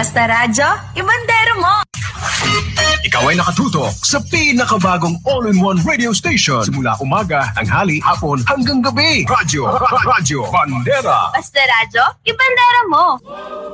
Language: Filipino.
Basta radyo, ibandero mo! Ikaw ay nakatutok sa pinakabagong all-in-one radio station. Simula umaga, tanghali, hapon, hanggang gabi. Radyo Bandera. Basta radyo, ibandero mo!